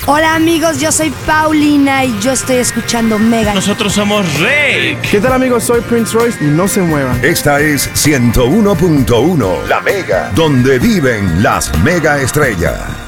Hola amigos, yo soy Paulina y yo estoy escuchando Mega. Nosotros somos Rake. ¿Qué tal amigos? Soy Prince Royce y no se muevan. Esta es 101.1, La Mega, donde viven las mega estrellas.